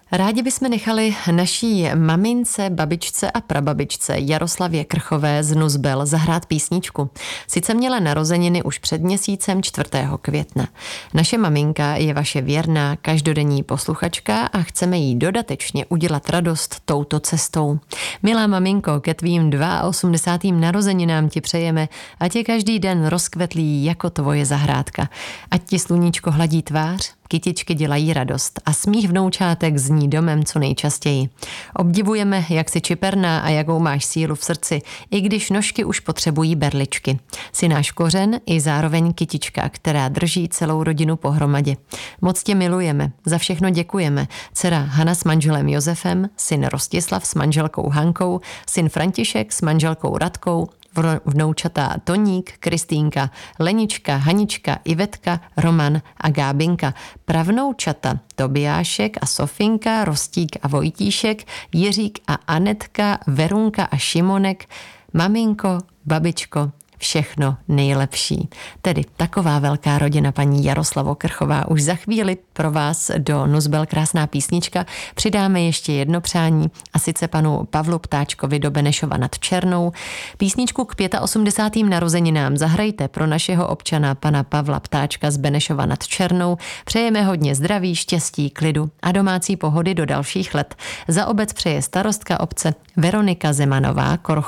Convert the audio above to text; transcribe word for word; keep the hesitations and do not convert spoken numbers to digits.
Rádi bychom nechali naší mamince, babičce a prababičce Jaroslavě Krchové z Nuzbel zahrát písničku. Sice měla narozeniny už před měsícem čtvrtého května. Naše maminka je vaše věrná každodenní posluchačka a chceme jí dodatečně udělat radost touto cestou. Milá maminko, ke tvým osmdesátým dvou narozeninám ti přejeme, ať je každý den rozkvetlý jako tvoje zahrádka. Ať ti sluníčko hladí tvář, kytičky dělají radost a smích vnoučátek zní domem co nejčastěji. Obdivujeme, jak jsi čiperná a jakou máš sílu v srdci, i když nožky už potřebují berličky. Jsi náš kořen i zároveň kytička, která drží celou rodinu pohromadě. Moc tě milujeme, za všechno děkujeme. Dcera Hana s manželem Josefem, syn Rostislav s manželkou Hankou, syn František s manželkou Radkou, vnoučatá Toník, Kristýnka, Lenička, Hanička, Ivetka, Roman a Gábinka, pravnoučata Tobiášek a Sofinka, Rostík a Vojtíšek, Jiřík a Anetka, Verunka a Šimonek, maminko, babičko, všechno nejlepší. Tedy taková velká rodina, paní Jaroslavo Krchová. Už za chvíli pro vás do Nuzbel krásná písnička. Přidáme ještě jedno přání, a sice panu Pavlu Ptáčkovi do Benešova nad Černou. Písničku k osmdesátým pátým narozeninám zahrajte pro našeho občana pana Pavla Ptáčka z Benešova nad Černou. Přejeme hodně zdraví, štěstí, klidu a domácí pohody do dalších let. Za obec přeje starostka obce Veronika Zemanová Korchová.